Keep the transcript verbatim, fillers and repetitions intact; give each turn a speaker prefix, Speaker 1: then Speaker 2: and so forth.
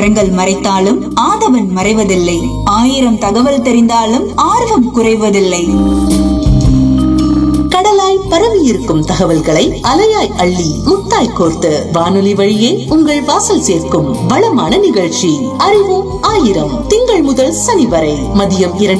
Speaker 1: கரங்கள் மறைத்தாலும் ஆதவன் மறைவதில்லை. ஆயிரம் தகவல் தெரிந்தாலும் ஆர்வம் குறைவதில்லை.
Speaker 2: கடலாய் பரவி இருக்கும் தகவல்களை அலையாய் அள்ளி முத்தாய் கோர்த்து வானொலி வழியே உங்கள் வாசல் சேர்க்கும் வளமான நிகழ்ச்சி அறிவோம் ஆயிரம். திங்கள் முதல் சனி வரை மதியம் இரண்டு